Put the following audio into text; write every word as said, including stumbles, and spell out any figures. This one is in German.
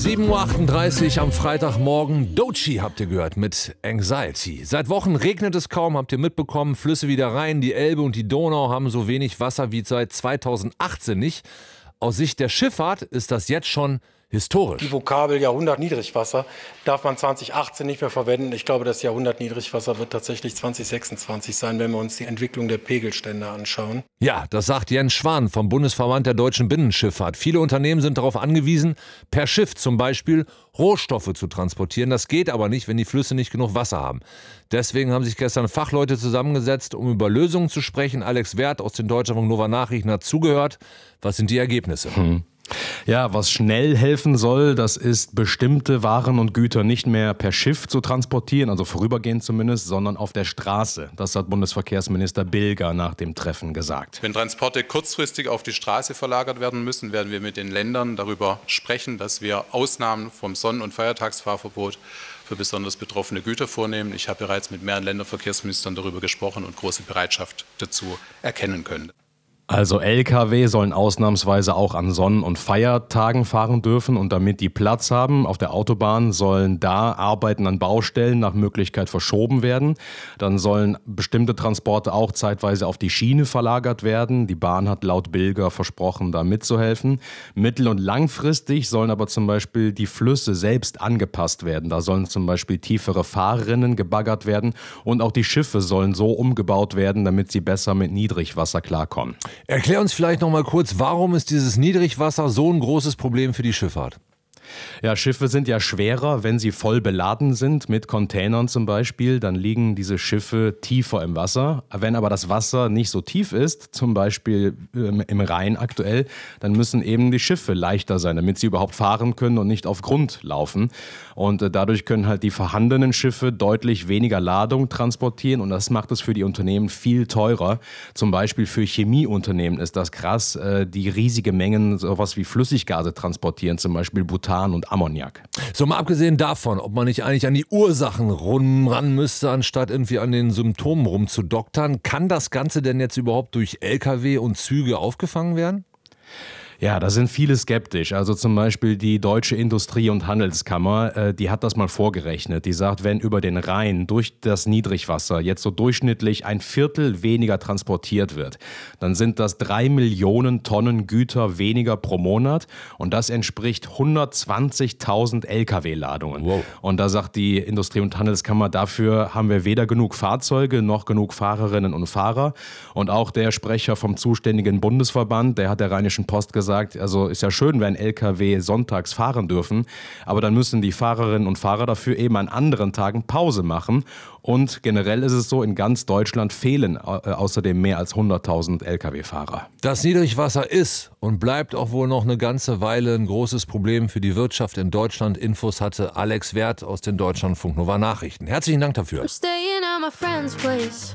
sieben Uhr achtunddreißig am Freitagmorgen. Doechii habt ihr gehört mit Anxiety. Seit Wochen regnet es kaum, habt ihr mitbekommen. Flüsse wie der Rhein, die Elbe und die Donau haben so wenig Wasser wie seit zweitausendachtzehn nicht. Aus Sicht der Schifffahrt ist das jetzt schon historisch. Die Vokabel Jahrhundert-Niedrigwasser darf man zweitausendachtzehn nicht mehr verwenden. Ich glaube, das Jahrhundert-Niedrigwasser wird tatsächlich zweitausendsechsundzwanzig sein, wenn wir uns die Entwicklung der Pegelstände anschauen. Ja, das sagt Jens Schwan vom Bundesverband der deutschen Binnenschifffahrt. Viele Unternehmen sind darauf angewiesen, per Schiff zum Beispiel Rohstoffe zu transportieren. Das geht aber nicht, wenn die Flüsse nicht genug Wasser haben. Deswegen haben sich gestern Fachleute zusammengesetzt, um über Lösungen zu sprechen. Alex Werth aus den Deutschlandfunk Nova Nachrichten hat zugehört. Was sind die Ergebnisse? Hm. Ja, was schnell helfen soll, das ist, bestimmte Waren und Güter nicht mehr per Schiff zu transportieren, also vorübergehend zumindest, sondern auf der Straße. Das hat Bundesverkehrsminister Bilger nach dem Treffen gesagt. Wenn Transporte kurzfristig auf die Straße verlagert werden müssen, werden wir mit den Ländern darüber sprechen, dass wir Ausnahmen vom Sonn- und Feiertagsfahrverbot für besonders betroffene Güter vornehmen. Ich habe bereits mit mehreren Länderverkehrsministern darüber gesprochen und große Bereitschaft dazu erkennen können. Also L K W sollen ausnahmsweise auch an Sonn- und Feiertagen fahren dürfen und damit die Platz haben auf der Autobahn, sollen da Arbeiten an Baustellen nach Möglichkeit verschoben werden. Dann sollen bestimmte Transporte auch zeitweise auf die Schiene verlagert werden. Die Bahn hat laut Bilger versprochen, da mitzuhelfen. Mittel- und langfristig sollen aber zum Beispiel die Flüsse selbst angepasst werden. Da sollen zum Beispiel tiefere Fahrrinnen gebaggert werden und auch die Schiffe sollen so umgebaut werden, damit sie besser mit Niedrigwasser klarkommen. Erklär uns vielleicht noch mal kurz, warum ist dieses Niedrigwasser so ein großes Problem für die Schifffahrt? Ja, Schiffe sind ja schwerer, wenn sie voll beladen sind, mit Containern zum Beispiel, dann liegen diese Schiffe tiefer im Wasser. Wenn aber das Wasser nicht so tief ist, zum Beispiel im Rhein aktuell, dann müssen eben die Schiffe leichter sein, damit sie überhaupt fahren können und nicht auf Grund laufen. Und dadurch können halt die vorhandenen Schiffe deutlich weniger Ladung transportieren und das macht es für die Unternehmen viel teurer. Zum Beispiel für Chemieunternehmen ist das krass, die riesige Mengen sowas wie Flüssiggase transportieren, zum Beispiel Butan und Ammoniak. So, mal abgesehen davon, ob man nicht eigentlich an die Ursachen ran müsste, anstatt irgendwie an den Symptomen rumzudoktern, kann das Ganze denn jetzt überhaupt durch L K W und Züge aufgefangen werden? Ja, da sind viele skeptisch. Also zum Beispiel die Deutsche Industrie- und Handelskammer, äh, die hat das mal vorgerechnet. Die sagt, wenn über den Rhein durch das Niedrigwasser jetzt so durchschnittlich ein Viertel weniger transportiert wird, dann sind das drei Millionen Tonnen Güter weniger pro Monat und das entspricht hundertzwanzigtausend L K W-Ladungen. Wow. Und da sagt die Industrie- und Handelskammer, dafür haben wir weder genug Fahrzeuge noch genug Fahrerinnen und Fahrer. Und auch der Sprecher vom zuständigen Bundesverband, der hat der Rheinischen Post gesagt, gesagt, also ist ja schön, wenn L K W sonntags fahren dürfen, aber dann müssen die Fahrerinnen und Fahrer dafür eben an anderen Tagen Pause machen. Und generell ist es so, in ganz Deutschland fehlen äh, außerdem mehr als hunderttausend L K W-Fahrer. Das Niedrigwasser ist und bleibt auch wohl noch eine ganze Weile ein großes Problem für die Wirtschaft in Deutschland. Infos hatte Alex Werth aus den Deutschlandfunk Nova Nachrichten. Herzlichen Dank dafür.